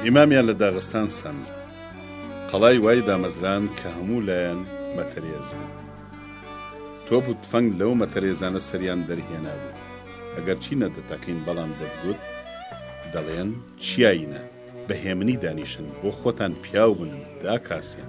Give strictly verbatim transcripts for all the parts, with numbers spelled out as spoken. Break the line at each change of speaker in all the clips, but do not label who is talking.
ئیمامیان لە داغستان سەن قەڵای وای دامەزران کە هەموو لایەن مەتەرێز بوو. تۆپ و تفەنگ لەو مەتەرێزانە سەریان دەرهێنا بوو. ئەگەر چی نەدەتەقین بەڵام دەتگوت دەڵێن چیایینە بەهێمنی دانیشن بۆ خۆتان پیاو بن داکاسیان.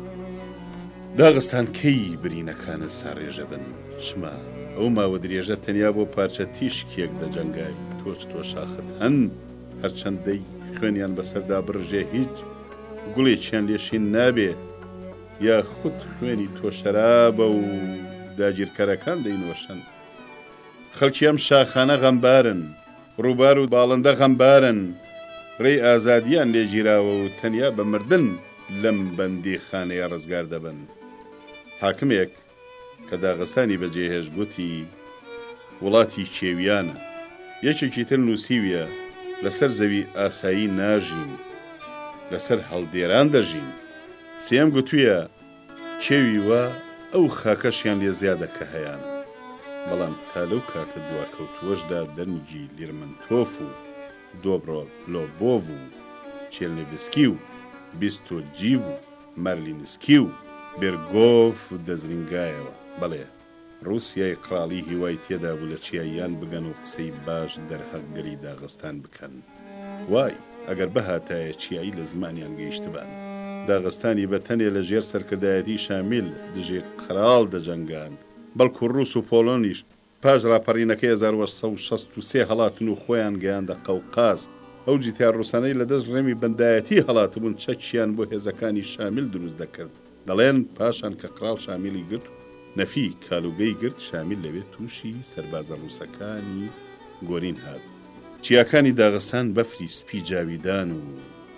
داغستان کەی برینەکانە ساڕێژە بن چما ئەو ماوە درێژە تەنیا بۆ پارچە تیشکێک دەجەنگای تۆچ تۆ شاخت هەن هەرچەندەی خوێنیان بەسەردا بڕژێ هیچ گوڵێکیان لێشین نابێ یا خود خوێنی تۆ شەرابە و داگیرکەرەکان دەینۆشن. خەڵکی ئەم شاخانە غەمبارن، ڕووبار و باڵندە غەمبارن، ڕێی ئازادیان لێگیراوە و تەنیا بە مردن لەم بەندی خانەیە ڕزگار دەبن. حاکمێک کە داغستانی بەجێهێش گوتی وڵاتی کێویانە، یەکێکی تر نووسیویە لەسەر زەوی ئاسایی ناژین، لەسەر هەڵدێران دەژین. سێم گوتوویە کێوی وە ئەو خاکەشیان لێ زیادە کە هەیانە. بەڵام تا لەو کاتە دواکەوتووەشدا دەنگی لیرمنتۆف و دۆبرۆلۆبۆڤ و چێلنێڤسکی و بیستۆجیڤ و مارلینسکی و بێرگۆف دەزرینگایەوە. بەڵێ ڕووسیای قراڵی هیوای تێدا بوو لە چیاییان بگەن و قسەی باش دەرهەڵگەری داغستان بکەن. وای ئەگەر بەهاتایە چیایی لە زمانیان گەیشتبان. داغستانی بەتەنێ لە ژێر سەرکردایەتی شامیل دژێ قراڵ دەجەنگان، بەڵکو ڕووس و پۆلۆنیش پاش ڕاپەڕینەکەی هەزار وەحدەت و شەست و سێ هەڵاتن و خۆیان گەیاندە قەوقاز. ئەو جیتیار ڕووسانەی لە دەست ڕێمی بەندایەتی هەڵاتبوون چەکیان بۆ هێزەکانی شامیل دروست دەکرد. دەڵێن پاشان کە قراڵ شامیلی گرت نەفی کالوگەی گرت شامیل لەوێت تووشی سەربازە ڕووسەکانی گۆرین هات. چیاکانی داغستان بەفری سپی جاویدان و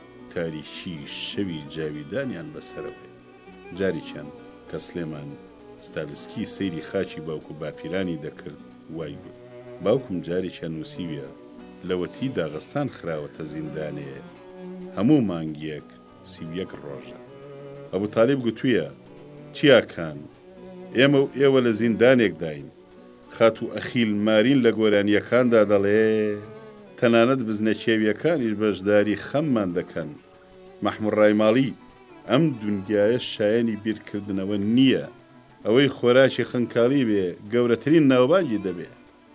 تاریکی شەوی جاویدانیان بەسەرەوێ. جاریکیان کە سلێمان ستالسکی سەیری خاچی باوکو باپیرانی دەکرد وای گوت باوکم جارێکیان نووسیویە لەوەتی داغستان خراوەتە زیندانەیە هەموو مانگیەک سیویەک ڕۆژە. ئەبوو تالیب گوتوویە چیاکان ئێمە و ئێوە لە زیندانێک داین. خات و ئەخیل مارین لە گۆرانیەکاندا دەڵێ تەنانەت بزنە کێویەکانیش بەشداری خەممان دەکەن. مەحموود ڕایماڵی ئەم دونیایە شایەنی بیرکردنەوە نییە، ئەوەی خۆراکی خنکاڵی بێ گەورەترین ناوبانگی دەبێ.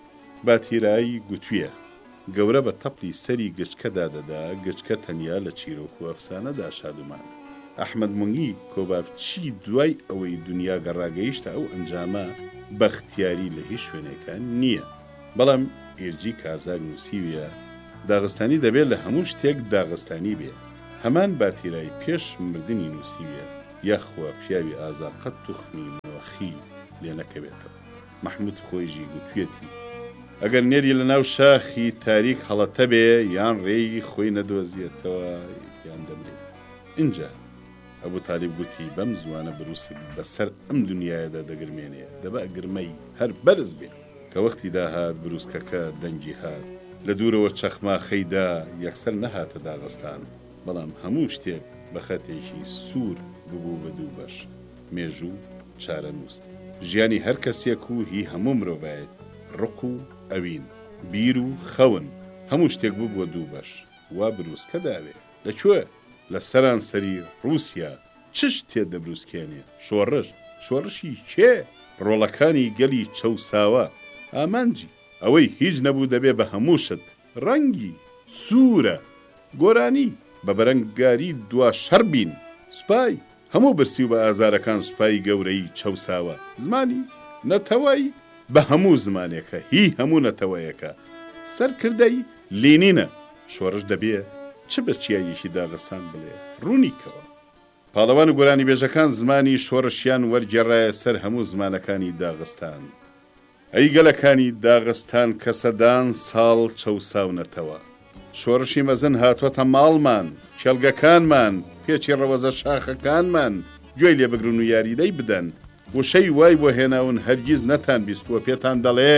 باتیرایی گوتوویە گەورە بە تەپڵی سەری گچکەدا دەدا، گچکە تەنیا لە چیرۆک و ئەفسانەدا شادومان. ئەحمەد مۆنگی کۆبابچی دوای ئەوەی دنیا گەڕاگەیشتە ئەو ئەنجامە بەختیاری لە هیچ شوێنێکان نییە. بەڵام ئێرجی کازاگ نووسیویە داغستانی دەبێت لە هەموو شتێک داغستانی بێ. هەمان باتیرایی پێش مردنی نووسیویە یاخوا پیاوی ئازا قەت توخمی مۆخی لێ نەکەوێتەوە. مەحموود خۆیژی گوتوێتی ئەگەر نێری لە ناو شاخی تاریک هەڵەتە بێ یان ڕێی خۆی نەدۆزیێتەوە یان دەمرێت. اینجا ئەبوو تالیب گوتی بەم زوانە برووسک بەسەر ئەم دنیایەدا دەگرمێنێ دەبا گرمەی هەر بەرز بێ. کە وەختی داهات برووسکەکە دەنگی هات لە دوورەوە چەخماخەیدا یەکسەر نەهاتە داغستان، بەڵام هەموو شتێک بە خەتێکی سوور ببوو بە دوو بەش مێژوو چارەنووس. ژیانی هەر کەسێک و هی هەموو مرۆڤایەت ڕق و ئەوین بیر و خەون هەموو شتێک بوو بۆ دوو بەش. وا برووسکە داوێ لەکوێ لە سەران سەری رووسیا چ شتێ دەبرووسکێنێ؟ شۆڕش شۆڕشی کێ؟ ڕۆڵەکانی گەلی چەوساوە ئامانجی ئەوەی هیچ نەبوو دەبێ بە هەموو شت ڕەنگی سوورە گۆرانی بە بەرەنگاری دوا شەڕ بین. سوپای هەموو برسی و بە ئازارەکان سوپای گەورەی چەوساوە. زمانی نەتەوەی بە هەموو زمانێکە هی هەموو نەتەوەیەکە سەرکردەی لێنینە. شۆڕش دەبێ چ بە چیاییشی داغستان بڵێ ڕوونیکەوە. پاڵەوان و گۆرانی بێژەکان زمانی شۆڕشیان وەرگێڕایە سەر هەموو زمانەکانی داغستان. ئەی گەلەکانی داغستان کە سەدان ساڵ چەوساونەتەوە. شۆڕشی مەزن هاتووەتە ماڵمان، کێڵگەکانمان، پێچی ڕەوەزە شاخەکانمان گوێی لێ بگرن و یاریدەی بدەن. وشەی وای بۆ هێناون هەرگیز نەتان بیستووە پێتان دەڵێ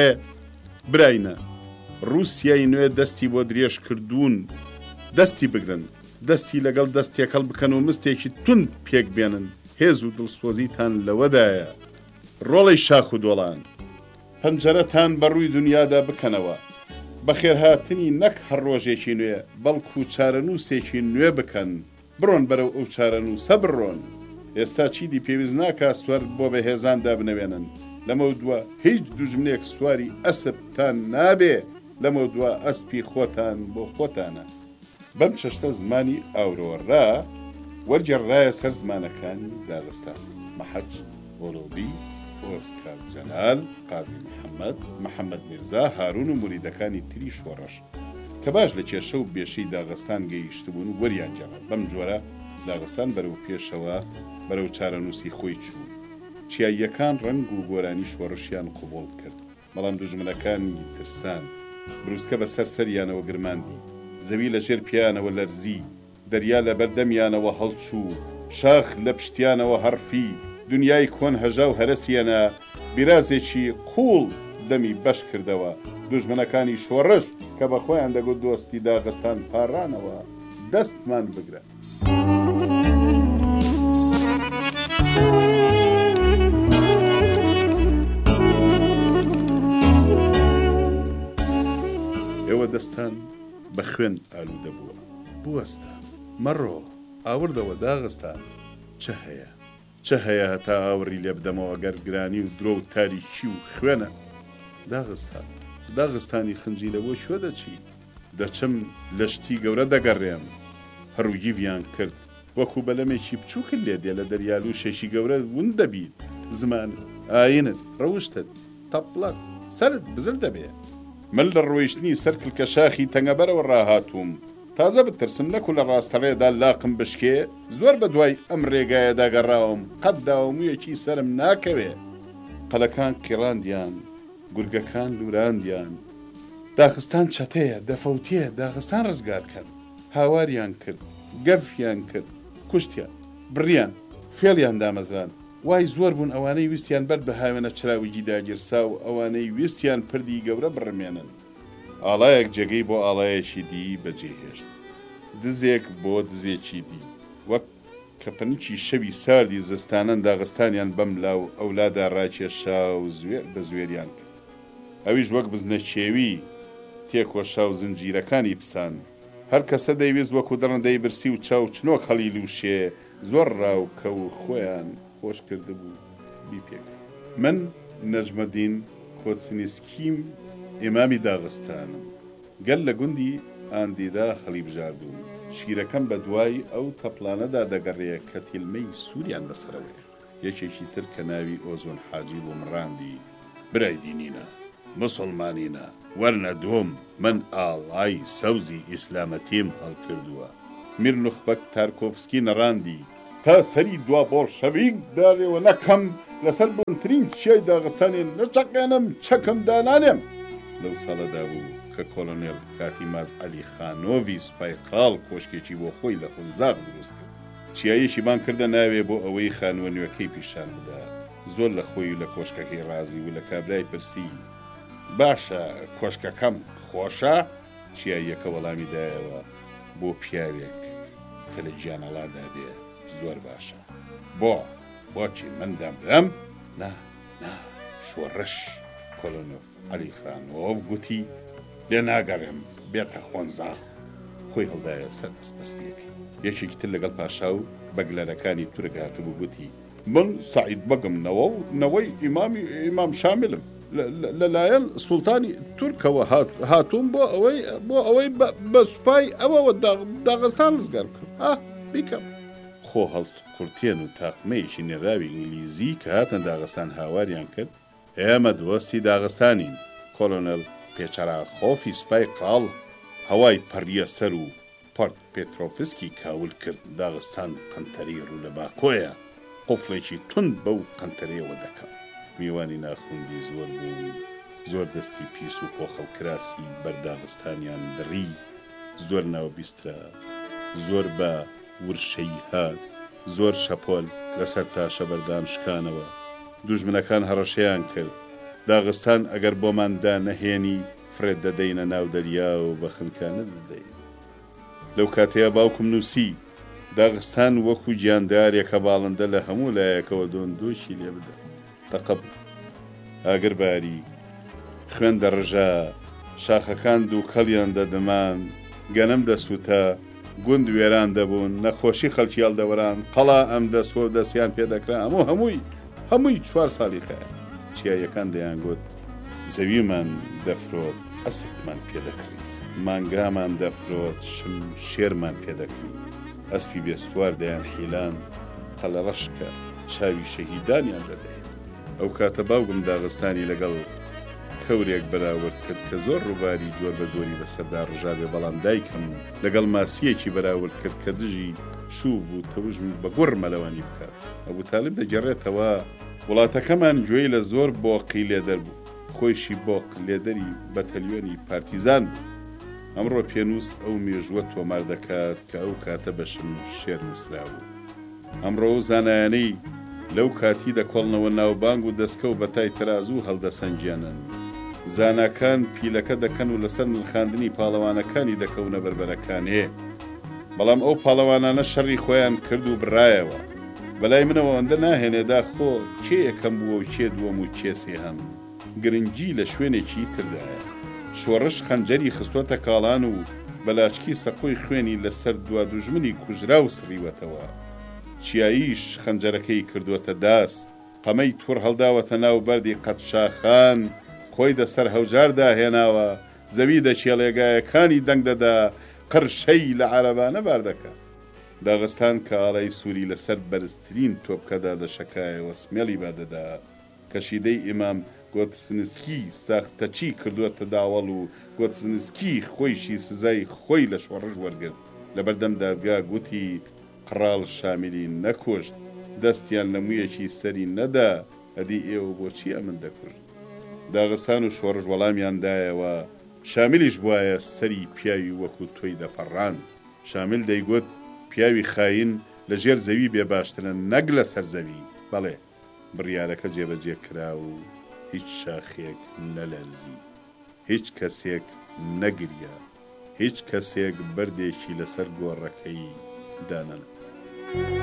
براینە ڕووسیای نوێ دەستی بۆ درێژ کردوون، دەستی بگرن، دەستی لەگەڵ دەستێکەڵ بکەن و مستێکی تند پێک بێنن. هێز و دڵسۆزیتان لەوەدایە. ڕۆڵەی شاخ و دۆڵان پەنجەرەتان بەڕووی دنیادا بکەنەوە، بەخێرهاتنی نەک هەر ڕۆژێکی نوێ بەڵکو چارەنووسێکی نوێ بکەن بڕۆن بەرەو ئەو چارەنووسە بڕۆن. ئێستا چیدی پێویست ناکا سوەر بۆ بەهێزاندا بنەوێنن. لەمە دووە هیچ دوژمنێک سواری ئەسپتان نابێ، لەمە دووە ئەسپی خۆتان بۆ خۆتانە. بەم چەشتە زمانی ئاورۆڕا وەرجێڕایە سەر زمانەکانی داغستان. مەحەج، ئۆلۆبی، ئۆسکار جەلال، قازی محەممەد، محەممەد میرزا، هارون و موریدەکانی تری شۆڕەش کە باش لە کێشە و بێشەی داغستان گەیشتبوون و وەریان جێڕا. بەم جۆرە داغستان بەرەو پێشەوە بەرەو چارەنووسی خۆی چوو. چیاییەکان ڕەنگ و گۆرانی شۆڕشیان قوبوڵ کرد، بەڵام دوژمنەکانی ترسان بروسکە بە سەر سەریانەوە گرماندی، زەوی لە ژێر پیانەوە لەرزی، دەریا لە بەردەمیانەوە هەڵچوو، شاخ لە پشتیانەوە هەرفی، دنیای کۆن هەژا و هەرسیانە بیرازێکی قوڵ دەمی بەش کردەوە. دوژمنەکانی شۆڕش کە بە خۆیان دەگوت دۆستی داغستان پاڕانەوە دەستمان بگرە. ئێوە دەستان بە خوێن ئالوودە بووە، بوەستە مەڕۆ ئاوردەوە داغستان چه هەیە چه هەیە هەتا ئاوڕی لێ بدەمەوە گەر گرانی و درۆ و تاریکی و خوێنە. داغستان داغستانی خنجیلەوە شوە دەچی دەچم لە شتی گەورە دەگەڕێم. هەڕووگیڤیان کرد وەکو بەلەمێکی بچووکت لێ دێ لە دەریال و شێشی گەورە ون دەبیت. زمان ئاینت ڕەوشتت تەپڵەت سەرت بزر دەبێ. من لە ڕۆیشتنی سەر کلکە شاخی تەنگەبەرەوە ڕاهاتووم، تازە بترسم نەکو لە ڕاستەڕێدا لاقم بشکێ. زۆر بە دوای ئەم ڕێگایەدا گەڕاوم، قەت داوەمویەکی سرم ناکەوێ. قەلەکان قیڕاندیان، گورگەکان لوراندیان. داغستان چەتەیە، دەفەوتیە، داغستان ڕزگارکەن. هاواریان کرد، گەفیان کرد، کوشتیان، بڕیان، فێڵیان دامەزران. وای زۆر بوون ئەوانەی ویستیان بەر بە هاوێنە چراویجی داگیرسا و ئەوانەی ویستیان پردی گەورە بڕمێنن. ئاڵایەک جێگەی بۆ ئاڵایەکی دی بەجێهێشت، دزێک بۆ دزێکی دی، وەک کەپەنکی شەوی ساردی زستانەن داغستانیان بەم لاو ئەولادا ڕاکێشا و زوێر بە زوێریان کرد. ئەویش وەک بزنە کێوی تێکۆشا و زنجیرەکانی پسان. هەر کەسە دەیویست وەکو دڕندەی برسی و چاو چنۆک هەڵی لوشێ زۆر ڕاوکە و خۆیان خۆش کردبوو بی پێکرد. من نەجمەدین کۆچنیسکیم ئێمامی داغستانم. گەل لە گوندی ئاندیدا هەڵی بژاردوم. شیرەکەم بە دوای ئەو تەپڵانەدا دەگەڕێ کە تیلمەی سووریان بەسەرەوەیە. یەکێکی تر کە ناوی ئۆزۆن حاجی بۆ مڕاندی، برای دینینە مسلمانینە وەرنە دۆم من ئاڵای سەوزی ئیسلامەتیم هەڵکردووە. میر نوخبەک تارکۆفسکی نەڕاندی تا سەری دوا بۆڵشەویک داڕێوە نەکەم لەسەر بنترین چیای داغستانی نەچەقێنم چەکم دانانێم. لەو ساڵەدا بوو کە کۆلۆنێل کاتی ماز عەلی خانۆڤی سوپای قاڵ کۆشکێکی بۆ خۆی لە خونزاق دروست کرد. چیاییشی بان کردە ناوێ بۆ ئەوەی خانووە نوێەکەی پیشان بدا. زۆر لە خۆی و لە کۆشکەکەی ڕازی و لە کابرای پرسی باشە کۆشکەکەم خۆشە؟ چیاییەکە وەڵامی دایەوە بۆ پیاوێک کە لە گیانەڵادا بێ زۆر باشە. بۆ بۆچی من دەمرم؟ نا نا شۆڕش. کۆلۆنۆف عەلی خانۆڤ گوتی لێ ناگەڕێم بێتە خۆنزاخ. خۆی هەڵدایە سەر ئەسپەسپیەکەی. یەکێکی تر لەگەڵ پاشا و بەگلەرەکانی تورک هاتبوو گوتی من سعید بەگم نەوە و نەوەی ئیمامی ئیمام شاملم لەلایەن سوڵتانی تورکەوە هاتووم بۆ ئەوەی بۆ ئەوەی بە سوپای ئەوەوە داغستان ڕزگار بکەم. ئا بیکەم. خۆ هەڵت کورتێن و تاقمەیەکی نێراوی ئینگلیزی کە هاتن داغستان هاواریان کرد. ئێمە دۆستی داغستانین. کۆلۆنێل پێچەراخۆفی سوپای قاڵ هەوای پەڕیە سەر و پۆرت پێترۆفسکی کاول کرد. داغستان قەنتەری ڕوو لە باکۆیە. قوفڵێکی تند بەو قەنتەرەوە دەکەم. میوانی ناخوندی زۆر بوون، زۆر دەستی پیس و پۆخەڵکراسی بەرداغستانیان دڕی، زۆر ناوبیسترا، زۆر بە ورشەی هات، زۆر شەپۆل لەسەر تاشە بەردان شکانەوە. دوژمنەکان هەڕەشەیان کرد. داغستان ئەگەر بۆماندا نەهێنی فرێت دەدەینە ناو دەریا و بە خنکانە دەدەین. لەو کاتەیە باوکم نووسی داغستان وەکو گیاندارێکە باڵندە لە هەموو لایەکەوە دۆندۆشی لێ بدە. تەقەب ئاگرباری خوێن دەڕژا شاخەکان دوو کەڵیان دەدەمان گەنم دەسووتە گوند وێران دەبوون نەخۆشی خەڵکی هەڵدەوەران قەڵا ئەم دەسۆ دەستیان پێدەکرا هەموو هەمووی هەمووی چوار ساڵی خەیە چیایەکان دەیانگوت زەویمان دەفرۆت ئەسپمان پێدەکری مانگامان دەفرۆت شم شێرمان پێدەکری ئەسپی بێستوار دەیان حیلان قەلەڕەشکە چاوی شەهیدانیان دەدەین ئەو کاتە باوگم داغستانی لەگەڵ کەورێک بەراورد کرد کە زۆر ڕووباری جۆر بە جۆری بەسەردا ڕژابێ بەڵام دایکم لەگەڵ ماسیەکی بەراورد کرد کە دژی شوو بوو تەوژم بە گوڕ مەلەوانی بکات ئەبوو تاالب دەگەڕێتەوە وڵاتەکەمان گوێی لە زۆر بۆقی لێدەر بوو خۆیشی بۆق لێدەری بەتەلیۆنی پارتیزان بوو ئەمڕۆ پێنووس ئەو مێژووە تۆمار دەکات کە ئەو کاتە بەشم شێر نووسراوە ئەمڕۆ زانایانەی لەو کاتی دەکۆڵنەوە ناوبانگ و دەستکە و بەتای تەرازوو هەڵدەسەنجێنن زاناکان پیلەکە دەکەن و لەسەر نرخاندنی پاڵەوانەکانی دەکەونە بەربەرەکانێ بەڵام ئەو پاڵەوانانە شەڕی خۆیان کرد و بڕایەوە بەلای منەوە ئەوەندە ناهێنێدا خۆ کێ یەکەم بووە و کێ دووەم و کێسی هەم گرنگی لە شوێنێکی تردایە شۆڕش خەنجەری خستوەتە کاڵان و بەلاچکی سەقۆی خوێنی لەسەر دوا دوژمنی کوژرا و سڕیوەتەوە چیاییش خەنجەرەکەی کردووەتە داس قەمەی توور هەڵداوەتە ناو بەردی قەتشاخان خۆی دەسەر هەوجاردا هێناوە زەوی دەچێڵێگایەکانی دەنگ دەدا قڕشەی لە عەرەبانە باردەکە داغستان کە ئاڵای سووری لەسەر بەرزترین تۆپکەدا دەشەکایەوە سمێڵی بادەدا کەشیدەی ئیمام گۆتسنسکی ساختەچی کردووەتە داوەڵ و گۆتسنسکی خۆیشی سزای خۆی لە شۆڕژ وەرگرت لەبەردەم دادگا گوتی قڕاڵ شامیلی نەکۆشت دەستیان لە مویەکی سەری نەدا ئەدی ئێوە بۆچی ئەمن دەکوشت داغستان و شۆڕژ وەڵامیاندایەوە شامیلیش بواە سەری پیاوی وەکو تۆی دەپەڕان شامیل دەیگوت پیاوی خاین لە ژێر زەوی بێ باشترە نەک لە سەر زەوی بەڵێ بڕیارەکە جێبەجێ کرا و هیچ شاخێک نەلەرزی هیچ کەسێک نەگریە هیچ کەسێک بەردێکی لەسەر گۆڕەکەی دانەن